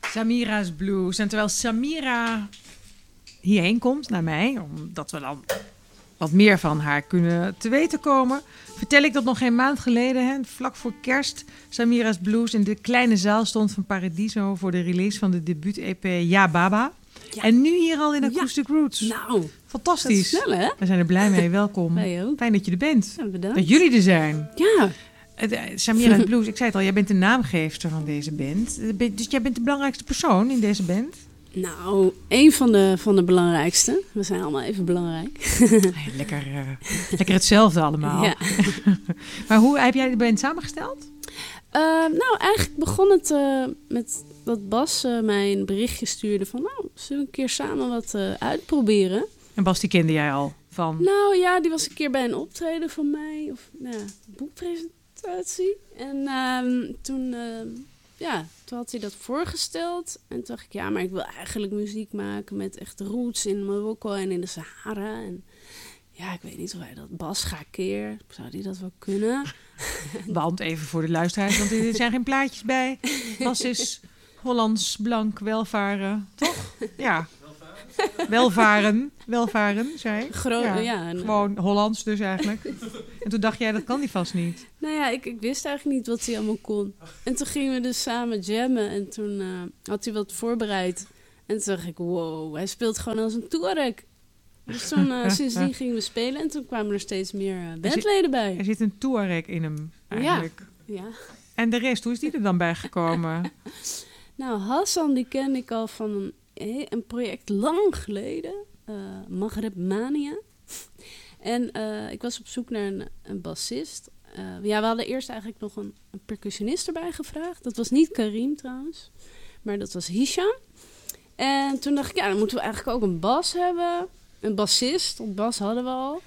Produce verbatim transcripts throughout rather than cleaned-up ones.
Samira's Blues. En terwijl Samira hierheen komt naar mij, omdat we dan wat meer van haar kunnen te weten komen, vertel ik dat nog geen maand geleden, hè, vlak voor kerst, Samira's Blues in de kleine zaal stond van Paradiso voor de release van de debuut-E P Ja Baba. Ja. En nu hier al in Acoustic ja. Roots. Nou, fantastisch. Snel, hè? We zijn er blij mee. Welkom. Fijn dat je er bent. Ja, dat jullie er zijn. Ja. Samira's Blues, ik zei het al, jij bent de naamgeefster van deze band. Dus jij bent de belangrijkste persoon in deze band? Nou, één van de, van de belangrijkste. We zijn allemaal even belangrijk. lekker, uh, lekker hetzelfde allemaal. Ja. Maar hoe heb jij de band samengesteld? Uh, nou, eigenlijk begon het uh, met dat Bas uh, mij een berichtje stuurde van, nou, zullen we een keer samen wat uh, uitproberen? En Bas, die kende jij al van? Nou ja, die was een keer bij een optreden van mij, of nou, boekpresentatie. En uh, toen, uh, ja, toen had hij dat voorgesteld. En toen dacht ik, ja, maar ik wil eigenlijk muziek maken met echt roots in Marokko en in de Sahara. En ja, ik weet niet of hij dat Bas gaat keer. Zou die dat wel kunnen? Want even voor de luisteraars, want er zijn geen plaatjes bij. Bas is Hollands, blank, welvaren, toch? Ja. Welvaren, welvaren, zei ik. Gro- ja, ja, gewoon Hollands dus eigenlijk. En toen dacht jij, dat kan die vast niet. Nou ja, ik, ik wist eigenlijk niet wat hij allemaal kon. En toen gingen we dus samen jammen en toen uh, had hij wat voorbereid. En toen dacht ik, wow, hij speelt gewoon als een Touareg. Dus toen, uh, sindsdien gingen we spelen en toen kwamen er steeds meer uh, bandleden bij. Er zit een Touareg in hem, eigenlijk. Ja, ja. En de rest, hoe is die er dan bij gekomen? Nou, Hassan, die ken ik al van een, een project lang geleden. Uh, Maghreb Mania. En uh, ik was op zoek naar een, een bassist. Uh, ja, we hadden eerst eigenlijk nog een, een percussionist erbij gevraagd. Dat was niet Karim trouwens, maar dat was Hisham. En toen dacht ik, ja, dan moeten we eigenlijk ook een bas hebben. Een bassist, want bas hadden we al.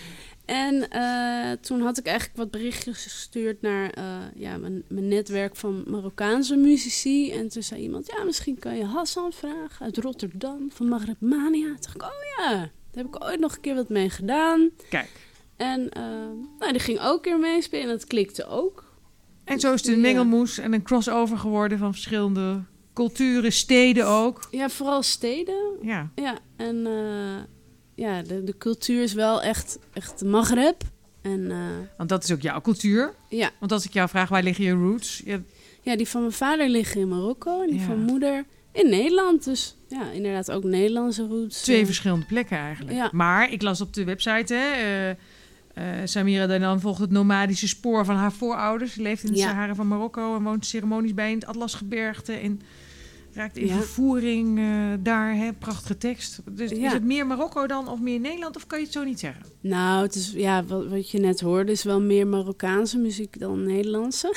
En uh, toen had ik eigenlijk wat berichtjes gestuurd naar uh, ja, mijn, mijn netwerk van Marokkaanse muzici. En toen zei iemand, ja, misschien kan je Hassan vragen uit Rotterdam van Maghreb Mania. Toen dacht ik, oh ja, daar heb ik ooit nog een keer wat mee gedaan. Kijk. En uh, nou, die ging ook een keer meespelen en dat klikte ook. En zo is het een ja. mengelmoes en een crossover geworden van verschillende culturen, steden ook. Ja, vooral steden. Ja. Ja, en uh, ja, de, de cultuur is wel echt, echt Maghreb. En, uh, Want dat is ook jouw cultuur. Ja. Want als ik jou vraag, waar liggen je roots? Je... Ja, die van mijn vader liggen in Marokko en die ja. van moeder in Nederland. Dus ja, inderdaad ook Nederlandse roots. Twee uh, verschillende plekken eigenlijk. Ja. Maar ik las op de website, hè, uh, uh, Samira Danan volgt het nomadische spoor van haar voorouders. Ze leeft in de ja. Sahara van Marokko en woont ceremonies bij in het Atlasgebergte en raakt in ja. vervoering uh, daar, hè, prachtige tekst. Dus ja. is het meer Marokko dan of meer Nederland of kan je het zo niet zeggen? Nou, het is, ja, wat, wat je net hoorde is wel meer Marokkaanse muziek dan Nederlandse.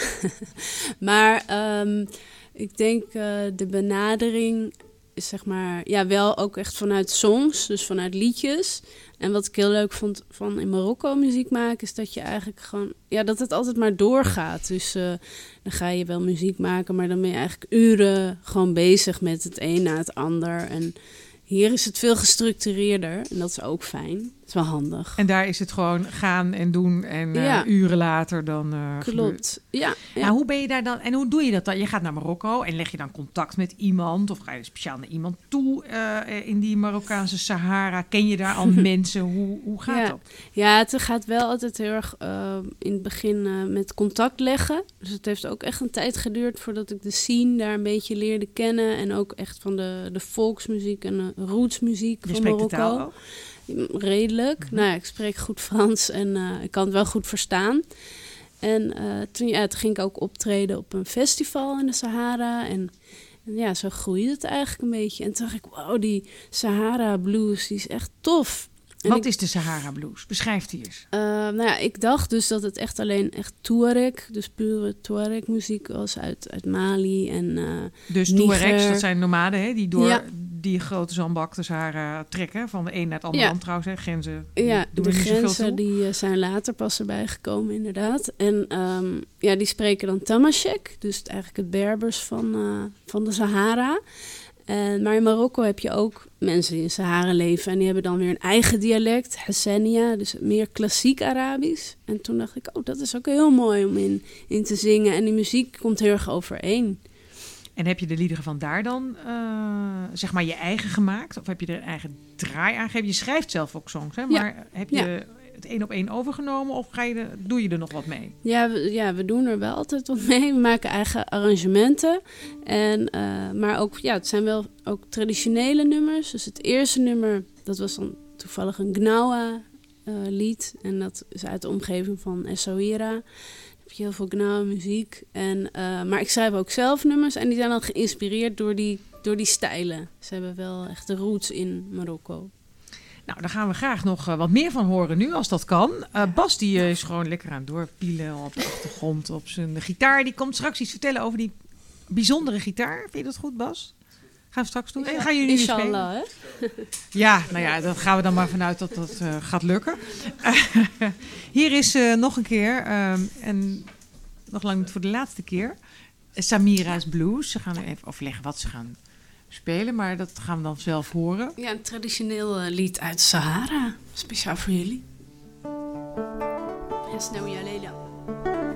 Maar um, ik denk uh, de benadering is zeg maar, ja, wel ook echt vanuit songs, dus vanuit liedjes. En wat ik heel leuk vond van in Marokko muziek maken, is dat je eigenlijk gewoon, ja, dat het altijd maar doorgaat. Dus uh, dan ga je wel muziek maken, maar dan ben je eigenlijk uren gewoon bezig met het een na het ander. En hier is het veel gestructureerder en dat is ook fijn. Dat is wel handig. En daar is het gewoon gaan en doen en uh, ja. uren later dan uh, Klopt, ja, ja. Nou, hoe ben je daar dan en hoe doe je dat dan? Je gaat naar Marokko en leg je dan contact met iemand of ga je speciaal naar iemand toe uh, in die Marokkaanse Sahara? Ken je daar al mensen? Hoe, hoe gaat ja. dat? Ja, het gaat wel altijd heel erg uh, in het begin uh, met contact leggen. Dus het heeft ook echt een tijd geduurd voordat ik de scene daar een beetje leerde kennen en ook echt van de, de volksmuziek en de rootsmuziek je van Marokko. De taal ook? Redelijk. Mm-hmm. Nou ja, ik spreek goed Frans en uh, ik kan het wel goed verstaan. En uh, toen, ja, toen ging ik ook optreden op een festival in de Sahara. En, en ja, zo groeide het eigenlijk een beetje. En toen dacht ik, wow, die Sahara blues, die is echt tof. En Wat ik, is de Sahara blues? Beschrijf die eens. Uh, nou ja, ik dacht dus dat het echt alleen echt Touareg, dus pure Touareg muziek was uit, uit Mali en uh, Dus Touaregs, dat zijn nomaden, hè, die door ja. die grote zandbak de Sahara trekken. Van de een naar het andere ja. land trouwens, hè. Grenzen ja, doen de er niet grenzen die uh, zijn later pas erbij gekomen inderdaad. En um, ja, die spreken dan Tamashek, dus het, eigenlijk het Berbers van, uh, van de Sahara. En, maar in Marokko heb je ook mensen die in Sahara leven en die hebben dan weer een eigen dialect, Hassania, dus meer klassiek Arabisch. En toen dacht ik, oh, dat is ook heel mooi om in, in te zingen en die muziek komt heel erg overeen. En heb je de liederen van daar dan, uh, zeg maar, je eigen gemaakt? Of heb je er een eigen draai aan gegeven? Je schrijft zelf ook songs, hè? Maar ja. heb je ja. het één op één overgenomen of ga je de, doe je er nog wat mee? Ja we, ja, we doen er wel altijd wat mee. We maken eigen arrangementen. En, uh, maar ook, ja, het zijn wel ook traditionele nummers. Dus het eerste nummer, dat was dan toevallig een Gnawa uh, lied. En dat is uit de omgeving van Essaouira. Dan heb je heel veel Gnawa muziek. En, uh, maar ik schrijf ook zelf nummers. En die zijn dan geïnspireerd door die, door die stijlen. Ze hebben wel echt de roots in Marokko. Nou, daar gaan we graag nog uh, wat meer van horen nu, als dat kan. Uh, Bas, die uh, is gewoon lekker aan het doorpielen op de achtergrond op zijn gitaar. Die komt straks iets vertellen over die bijzondere gitaar. Vind je dat goed, Bas? Gaan we straks doen? En gaan jullie Inshallah, hè? Ja, nou ja, daar gaan we dan maar vanuit dat dat uh, gaat lukken. Uh, hier is uh, nog een keer, uh, en nog lang niet voor de laatste keer, Samira's Blues. Ze gaan even overleggen wat ze gaan spelen, maar dat gaan we dan zelf horen. Ja, een traditioneel uh, lied uit Sahara. Speciaal voor jullie. Hasnaouia Leila.